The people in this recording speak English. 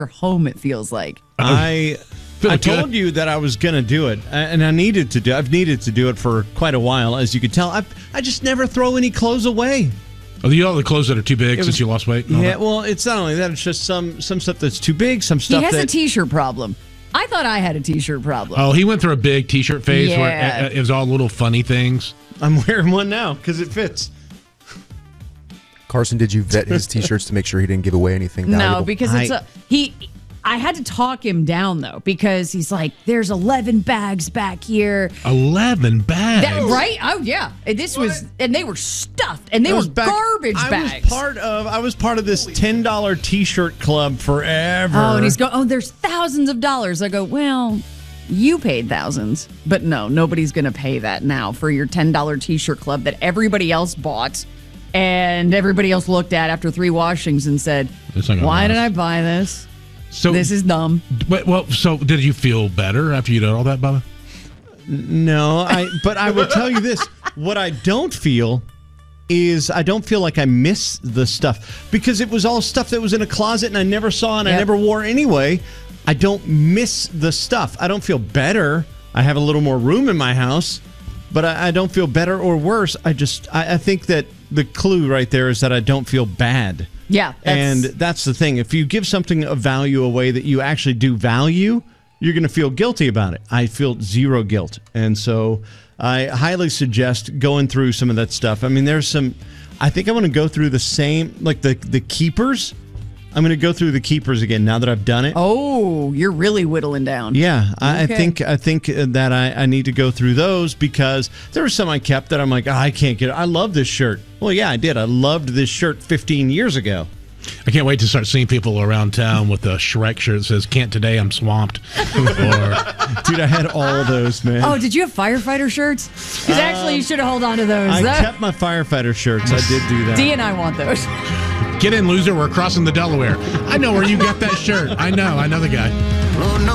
home, it feels like. I told you that I was going to do it, and I've needed to do it for quite a while. As you can tell, I just never throw any clothes away. Oh, you all the clothes that are too big since you lost weight? Yeah, well, it's not only that. It's just some stuff that's too big, some stuff He has a T-shirt problem. I thought I had a T-shirt problem. Oh, he went through a big T-shirt phase where it was all little funny things. I'm wearing one now because it fits. Carson, did you vet his T-shirts to make sure he didn't give away anything valuable? No, because I had to talk him down, though, because he's like, there's 11 bags back here. 11 bags? Right? Oh, yeah. And they were stuffed, and they were garbage bags. I was part of this $10 T-shirt club forever. Oh, and he's going, there's thousands of dollars. I go, well, you paid thousands. But no, nobody's going to pay that now for your $10 T-shirt club that everybody else bought. And everybody else looked at after 3 washings and said, why did I buy this? So this is dumb. Well, so did you feel better after you did all that, Bubba? No, but I will tell you this. What I don't feel is I don't feel like I miss the stuff because it was all stuff that was in a closet and I never saw and I never wore anyway. I don't miss the stuff. I don't feel better. I have a little more room in my house, but I don't feel better or worse. I think that the clue right there is that I don't feel bad. Yeah. And that's the thing. If you give something of value away that you actually do value, you're going to feel guilty about it. I feel zero guilt. And so I highly suggest going through some of that stuff. I mean, I think I want to go through the same, like the keepers. I'm going to go through the keepers again now that I've done it. Oh, you're really whittling down. Yeah, okay. I think that I need to go through those because there were some I kept that I'm like, I can't get it. I love this shirt. Well, yeah, I did. I loved this shirt 15 years ago. I can't wait to start seeing people around town with a Shrek shirt that says, "Can't today, I'm swamped." Dude, I had all those, man. Oh, did you have firefighter shirts? Because actually, you should have held on to those. I kept my firefighter shirts. I did do that. D and I want those. Get in, loser. We're crossing the Delaware. I know where you got that shirt. I know the guy.